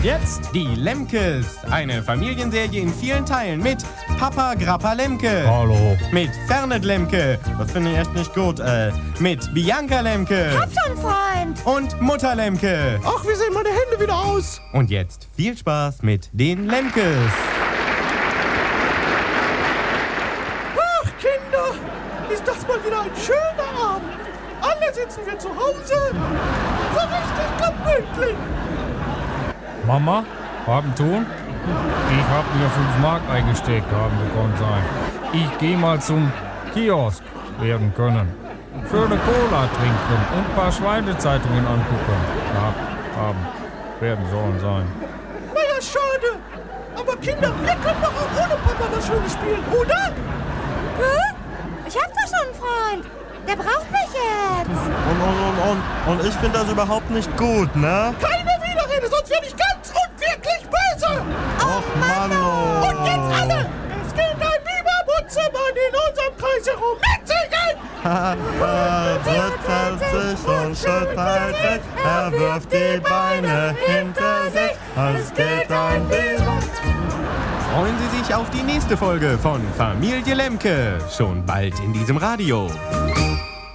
Und jetzt die Lemkes. Eine Familienserie in vielen Teilen mit Papa Grappa Lemke. Hallo. Mit Fernet Lemke. Das finde ich echt nicht gut. Mit Bianca Lemke. Hab schon, Freund. Und Mutter Lemke. Ach, wie sehen meine Hände wieder aus? Und jetzt viel Spaß mit den Lemkes. Ach, Kinder, ist das mal wieder ein schöner Abend. Alle sitzen wir zu Hause. So richtig gemütlich. Mama, haben tun? Ich hab mir 5 Mark eingesteckt, haben gekonnt sein. Ich geh mal zum Kiosk werden können. Schöne Cola trinken und ein paar Schweinezeitungen angucken. Werden sollen sein. Naja, schade. Aber Kinder, wir können doch auch ohne Papa was Schönes spielen, oder? Hä? Ich hab doch schon einen Freund. Der braucht mich jetzt. Und ich finde das überhaupt nicht gut, ne? Keine Widerrede, sonst werde ich ganz und wirklich böse. Och, Mann. Und jetzt alle. Es geht ein lieber Butzemann in unserem Kreis herum. Mitsingen! Rüttelt sich und schüttelt sich, er wirft die Beine hinter sich. Es geht ein lieber... Freuen Sie sich auf die nächste Folge von Familie Lemke. Schon bald in diesem Radio.